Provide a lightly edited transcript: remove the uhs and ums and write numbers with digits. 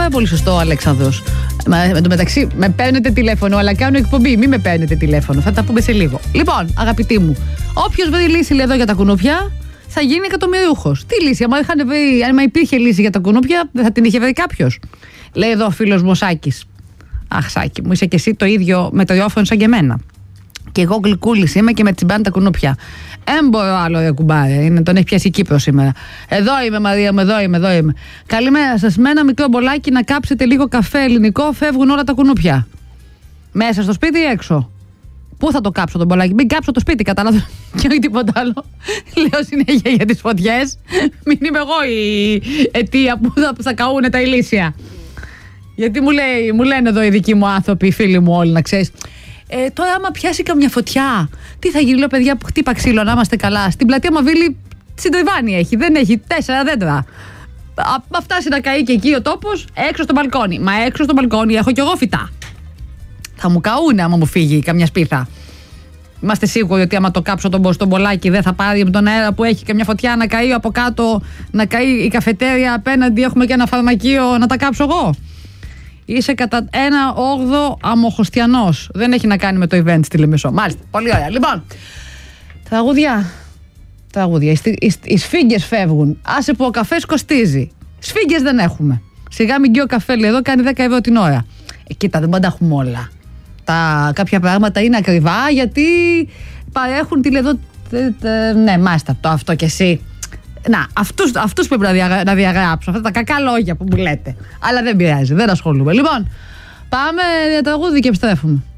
πάρα πολύ σωστό ο Αλέξανδρος. Με το μεταξύ, με παίρνετε τηλέφωνο, αλλά κάνω εκπομπή. Μην με παίρνετε τηλέφωνο. Θα τα πούμε σε λίγο. Λοιπόν, αγαπητοί μου, όποιος βρει λύση εδώ για τα κουνούπια, θα γίνει εκατομμυριούχος. Τι λύση, άμα υπήρχε λύση για τα κουνούπια, δεν θα την είχε βρει κάποιος. Λέει εδώ ο φίλος μου ο Σάκης. Αχ, Σάκη μου, είσαι και εσύ το ίδιο μετριόφωνο σαν και εμένα. Και εγώ γλυκούλης είμαι και με τσιμπάνε τα κουνούπια. Μπορώ άλλο, ρε κουμπάρε. Τον έχει πιάσει η Κύπρο σήμερα. Εδώ είμαι, Μαρία μου, εδώ είμαι. Καλημέρα σας. Με ένα μικρό μπολάκι να κάψετε λίγο καφέ ελληνικό, φεύγουν όλα τα κουνούπια. Μέσα στο σπίτι ή έξω? Πού θα το κάψω το μπολάκι? Μην κάψω το σπίτι, κατάλαβα. Και όχι τίποτα άλλο. Λέω συνέχεια για τις φωτιές. Μην είμαι εγώ η αιτία που θα καούνε τα ηλίσια. Γιατί μου λένε εδώ οι δικοί μου άνθρωποι, οι φίλοι μου όλοι, να ξέρεις. Τώρα, άμα πιάσει καμιά φωτιά, τι θα γίνει? Λέω, παιδιά, που χτύπα ξύλο, να είμαστε καλά. Στην πλατεία Μαβίλη συντριβάνι έχει, δεν έχει 4 δέντρα. Θα φτάσει να καεί και εκεί ο τόπος, έξω στο μπαλκόνι. Μα έξω στο μπαλκόνι έχω κι εγώ φυτά. Θα μου καούνε άμα μου φύγει καμιά σπίθα. Είμαστε σίγουροι ότι άμα το κάψω τον μπολάκι δεν θα πάρει με τον αέρα που έχει καμιά φωτιά να καεί από κάτω, να καεί η καφετέρια απέναντι, έχουμε και ένα φαρμακείο, να τα κάψω εγώ? Είσαι κατά 1/8 αμοχωστιανός. Δεν έχει να κάνει με το event στη Λεμεσό. Μάλιστα, πολύ ωραία. Λοιπόν, τραγούδια. Οι σφίγγες φεύγουν. Άσε που ο καφές κοστίζει. Σφίγγες δεν έχουμε. Σιγά μην ο καφέ λέει εδώ κάνει 10 ευρώ την ώρα. Κοίτα, δεν πάντα έχουμε όλα. Κάποια πράγματα είναι ακριβά γιατί παρέχουν τηλεδό. Ναι, μάλιστα, το αυτό κι εσύ. Να, αυτούς πρέπει να διαγράψω. Αυτά τα κακά λόγια που μου λέτε. Αλλά δεν πειράζει, δεν ασχολούμαι. Λοιπόν, πάμε για τραγούδι και επιστρέφουμε.